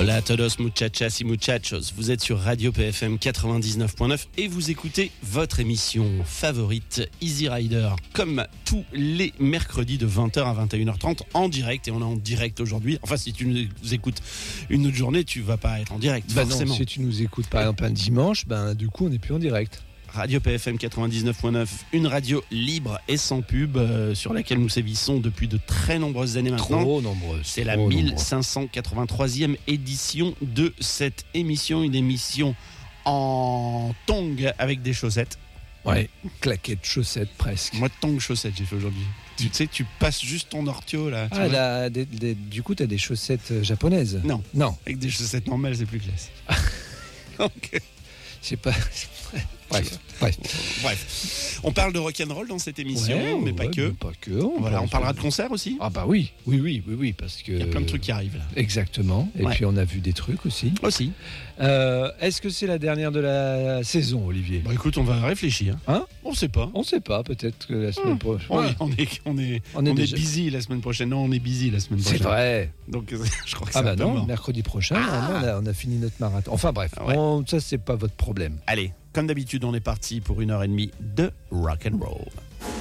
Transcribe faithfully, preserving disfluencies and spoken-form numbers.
Hola a todos muchachas y muchachos, vous êtes sur Radio P F M quatre-vingt-dix-neuf point neuf et vous écoutez votre émission favorite Easy Rider, comme tous les mercredis de vingt heures à vingt et une heures trente en direct, et on est en direct aujourd'hui. Enfin, si tu nous écoutes une autre journée, tu vas pas être en direct, bah forcément. Non, si tu nous écoutes par exemple un dimanche, ben du coup on n'est plus en direct. Radio P F M quatre-vingt-dix-neuf point neuf, une radio libre et sans pub euh, sur laquelle nous sévissons depuis de très nombreuses années maintenant. Trop nombreuses. C'est la trop mille cinq cent quatre-vingt-troisième édition de cette émission, une émission en tongs avec des chaussettes. Ouais, claquettes, chaussettes presque. Moi, tongs chaussettes j'ai fait aujourd'hui. Tu sais, tu passes juste ton ortio là. Ah, la, des, des, du coup, tu as des chaussettes japonaises? Non. Non. Avec des chaussettes normales, c'est plus classe. Donc, je sais pas. Bref, bref. Bref, on parle de rock'n'roll dans cette émission, Ouais, mais pas ouais, que. mais pas que. On, Voilà, on parlera de concerts aussi. Ah bah oui, oui, oui, oui, oui, parce que. Il y a plein de trucs qui arrivent là. Exactement. Et Ouais. puis on a vu des trucs aussi. Aussi. Euh, est-ce que c'est la dernière de la saison, Olivier? Bon, écoute, on va réfléchir. Hein? On sait pas. On sait pas, peut-être que la semaine Mmh. prochaine. On, Ouais. est, on est, on est, On est on est déjà- busy la semaine prochaine. Non, on est busy la semaine prochaine. C'est vrai. Donc, je crois que Ah c'est bah un peu non, mort. mercredi prochain, Ah. on, a, on a fini notre marathon. Enfin bref, Ah ouais. on- ça c'est pas votre problème. Allez, comme d'habitude, on est parti pour une heure et demie de rock'n'roll.